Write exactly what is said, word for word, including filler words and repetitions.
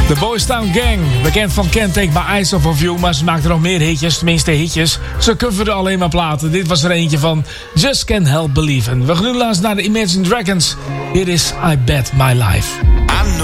De Boys Town Gang, bekend van Can't Take My Eyes Off of You, maar ze maakten nog meer hitjes, tenminste hitjes. Ze coverden alleen maar platen. Dit was er eentje van Just Can't Help Believin'. We gaan nu luisteren naar de Imagine Dragons. Hier is I Bet My Life.